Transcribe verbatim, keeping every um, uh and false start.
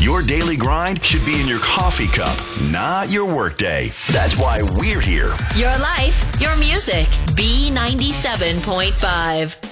Your daily grind should be in your coffee cup, not your workday. That's why we're here. Your life, your music. B ninety-seven point five.